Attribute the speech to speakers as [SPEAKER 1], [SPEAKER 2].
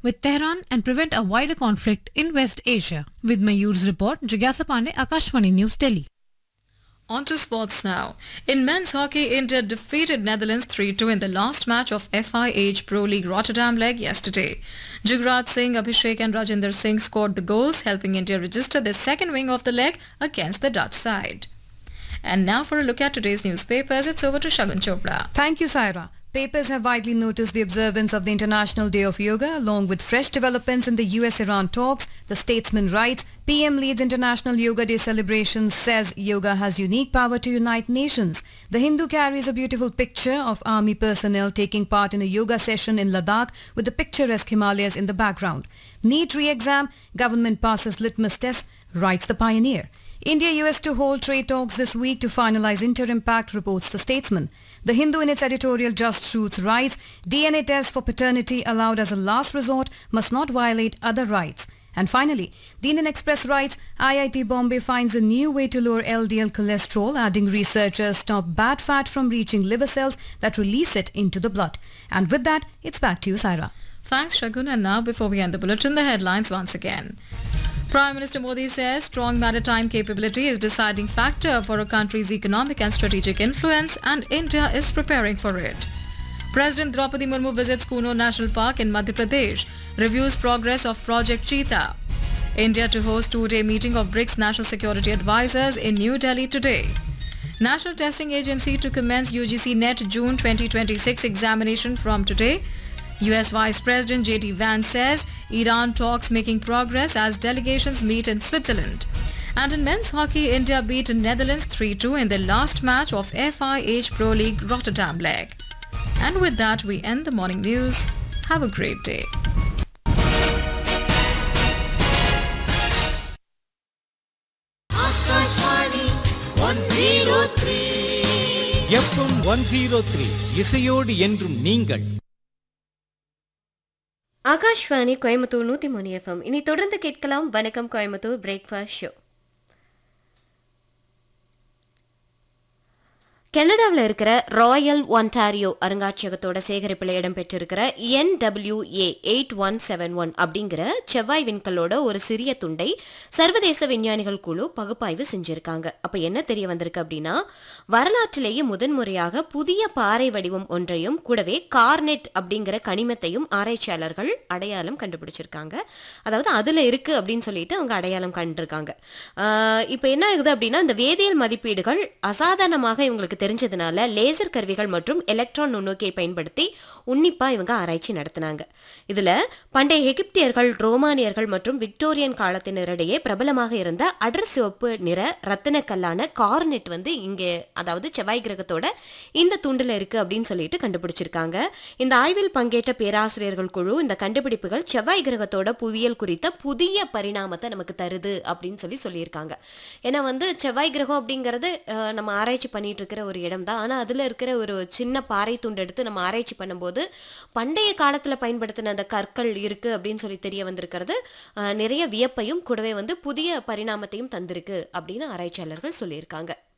[SPEAKER 1] with Tehran and prevent a wider conflict in West Asia. With Mayur's report, Jigyasa Pandey, Akashvani News, Delhi.
[SPEAKER 2] On to sports now. In men's hockey, India defeated Netherlands 3-2 in the last match of FIH Pro League Rotterdam leg yesterday. Jugraj Singh, Abhishek and Rajinder Singh scored the goals, helping India register their second win of the leg against the Dutch side. And now for a look at today's newspapers, it's over to Shagun Chopra.
[SPEAKER 3] Thank you, Saira. Papers have widely noticed the observance of the International Day of Yoga along with fresh developments in the US-Iran talks. The Statesman writes, PM leads International Yoga Day celebrations, says yoga has unique power to unite nations. The Hindu carries a beautiful picture of army personnel taking part in a yoga session in Ladakh with the picturesque Himalayas in the background. NEET re-exam, government passes litmus test, writes the Pioneer. India-US to hold trade talks this week to finalize interim pact, reports the Statesman. The Hindu in its editorial Just Truths writes, DNA test for paternity allowed as a last resort must not violate other rights. And finally, the Indian Express writes, IIT Bombay finds a new way to lower LDL cholesterol, adding researchers stop bad fat from reaching liver cells that release it into the blood. And with that, it's back to you, Saira.
[SPEAKER 2] Thanks, Shagun. And now, before we end the bulletin, the headlines once again. Prime Minister Modi says strong maritime capability is deciding factor for a country's economic and strategic influence, and India is preparing for it. President Draupadi Murmu visits Kuno National Park in Madhya Pradesh, reviews progress of Project Cheetah. India to host two-day meeting of BRICS National Security Advisors in New Delhi today. National Testing Agency to commence UGC NET June 2026 examination from today. US Vice President J.D. Vance says Iran talks making progress as delegations meet in Switzerland. And in men's hockey, India beat Netherlands 3-2 in their last match of FIH Pro League Rotterdam leg. And with that, we end the morning news. Have a great day.
[SPEAKER 4] FM 103 இசையோடு என்றும் நீங்கள்.
[SPEAKER 5] Akashvani Coimbatore 103 FM. இனி தொடர்ந்து கேட்கலாம் வணக்கம் Coimbatore breakfast show. கனடாவில் இருக்கிற Royal Ontario அருங்காட்சியகத்தோட சேகரிப்பில் இடம்பெற்றிருக்கிற NWA 8171 அப்படிங்கிற செவ்வாய் விண்கல்லோட ஒரு சிறிய துண்டை சர்வதேச விஞ்ஞானிகள் குழு பகுப்பாய்வு செஞ்சிருக்காங்க. அப்ப என்ன தெரிய வந்திருக்கு அப்படின்னா, வரலாற்றிலேயே முதன்முறையாக புதிய பாறை வடிவம் ஒன்றையும் கூடவே கார்னெட் அப்படிங்கிற கனிமத்தையும் ஆராய்ச்சியாளர்கள் அடையாளம் கண்டுபிடிச்சிருக்காங்க. அதாவது அதுல இருக்கு அப்படின்னு சொல்லிட்டு அவங்க அடையாளம் கண்டிருக்காங்க. இப்ப என்ன ஆகுது அப்படின்னா, இந்த வேதியியல் மதிப்பீடுகள் அசாதாரணமாக இவங்களுக்கு தெரிஞ்சதுனால லேசர் கருவிகள் மற்றும் எலக்ட்ரான் நுண்ணோக்கியை பயன்படுத்தி உன்னிப்பா இவங்க ஆராய்ச்சி நடத்தினாங்க. இதுல பண்டைய எகிப்தியர்கள், ரோமானியர்கள் மற்றும் விக்டோரியன் காலத்தினரிடையே பிரபலமாக இருந்த அடர் சிவப்பு நிற ரத்தின கல்லான கார்னெட் வந்து இங்க, அதாவது செவ்வாய் கிரகத்தோட இந்த துண்டுல இருக்கு அப்படின்னு சொல்லிட்டு கண்டுபிடிச்சிருக்காங்க. இந்த ஆய்வில் பங்கேற்ற பேராசிரியர்கள் குழு இந்த கண்டுபிடிப்புகள் செவ்வாய் கிரகத்தோட புவியியல் குறித்த புதிய பரிணாமத்தை நமக்கு தருது அப்படின்னு சொல்லியிருக்காங்க. ஏன்னா வந்து செவ்வாய் கிரகம் அப்படிங்கிறது நம்ம ஆராய்ச்சி பண்ணிட்டு இருக்கிற ஒரு இடம் தான். ஆனா அதுல இருக்கிற ஒரு சின்ன பாறை துண்டு எடுத்து நம்ம ஆராய்ச்சி பண்ணும்போது பண்டைய காலத்துல பயன்படுத்தின அந்த கற்கள் இருக்கு அப்படின்னு சொல்லி தெரிய வந்திருக்கிறது நிறைய வியப்பையும் கூடவே வந்து புதிய பரிணாமத்தையும் தந்திருக்கு அப்படின்னு ஆராய்ச்சியாளர்கள் சொல்லியிருக்காங்க.